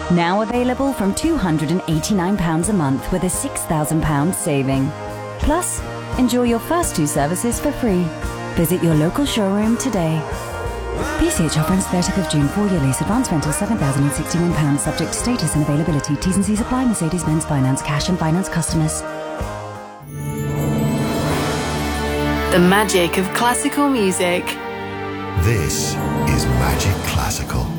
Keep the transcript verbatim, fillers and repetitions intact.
Now available from two hundred eighty-nine pounds a month with a six thousand pounds saving. Plus, enjoy your first two services for free. Visit your local showroom today. P C H offer ends thirtieth of June. Four-year lease. Advance rental seven thousand sixty-one pounds subject to status and availability. T's and C's apply. Mercedes-Benz Finance. Cash and finance customers. The magic of classical music. This is Magic Classical.